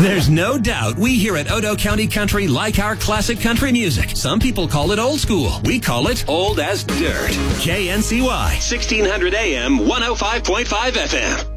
There's no doubt we here at Odo County Country like our classic country music. Some people call it old school. We call it old as dirt. KNCY, 1600 AM, 105.5 FM.